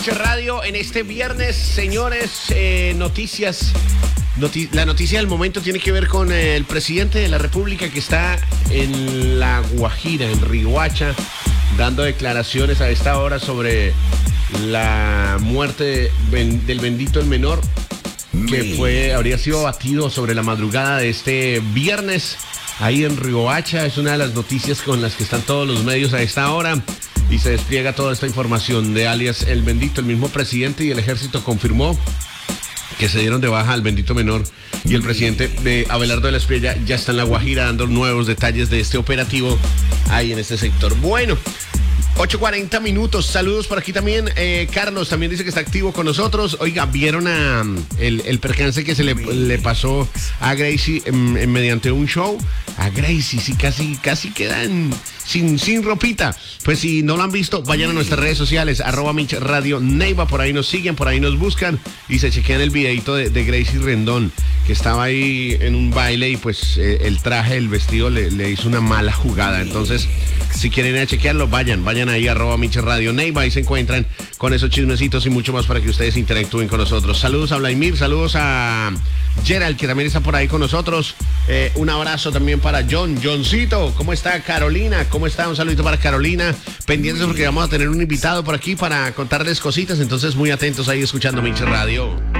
Radio en este viernes, señores, noticias. La noticia del momento tiene que ver con el presidente de la República que está en La Guajira, en Riohacha, dando declaraciones a esta hora sobre la muerte del bendito el menor, que habría sido abatido sobre la madrugada de este viernes ahí en Riohacha. Es una de las noticias con las que están todos los medios a esta hora. Y se despliega toda esta información de alias El Bendito. El mismo presidente y el ejército confirmó que se dieron de baja al bendito menor. Y el presidente de Abelardo de la Espriella ya está en La Guajira dando nuevos detalles de este operativo ahí en este sector. Bueno, 8:40 minutos. Saludos por aquí también. Carlos también dice que está activo con nosotros. Oiga, ¿vieron el percance que se le pasó a Gracie mediante un show? A Gracie, sí, casi quedan sin ropita. Pues si no lo han visto, vayan a nuestras redes sociales, @Radio Neiva, por ahí nos siguen, por ahí nos buscan y se chequean el videito de Gracie Rendón, que estaba ahí en un baile y pues el traje, el vestido le hizo una mala jugada. Entonces, si quieren ir a chequearlo, vayan ahí, @Radio Neiva, ahí se encuentran con esos chismecitos y mucho más para que ustedes interactúen con nosotros. Saludos a Vladimir, saludos a Gerald, que también está por ahí con nosotros. Un abrazo también para Johncito. ¿Cómo está Carolina? ¿Cómo está? Un saludito para Carolina. Pendientes porque vamos a tener un invitado por aquí para contarles cositas. Entonces, muy atentos ahí escuchando Minche Radio.